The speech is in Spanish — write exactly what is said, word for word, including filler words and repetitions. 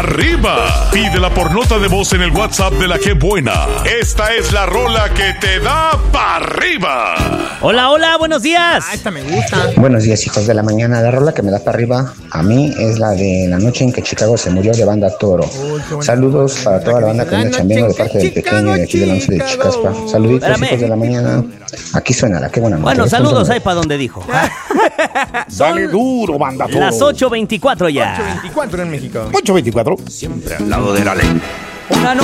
arriba. Pídela por nota de voz en el WhatsApp de La Que Buena. Esta es la rola que te da para arriba. Hola, hola, buenos días. Ah, esta me gusta. Buenos días, hijos de la mañana. La rola que me da para arriba a mí es la de La noche en que Chicago se murió, de Banda Toro. Uy, Saludos para toda la banda que anda chambeando de parte del pequeño de aquí del once de Chicaspa. Saluditos, Espérame. hijos de la mañana. Aquí suena La Que Buena. Bueno, saludos ahí para donde dijo. Dale duro, Banda Toro. Las ocho veinticuatro ya. ocho veinticuatro en México. ocho veinticuatro. Siempre al lado de la ley. Una noche